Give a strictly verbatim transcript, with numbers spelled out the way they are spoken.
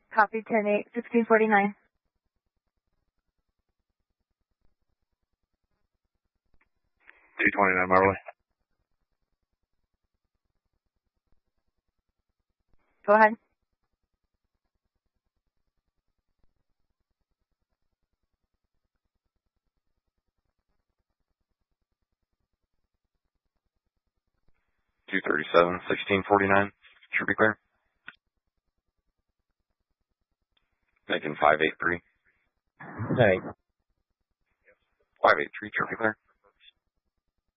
Copy ten eight, sixteen forty-nine. two twenty-nine Marley. Go ahead. two thirty-seven, sixteen forty-nine. Should be clear. Making five eight three. Hey. five eight three, should be clear.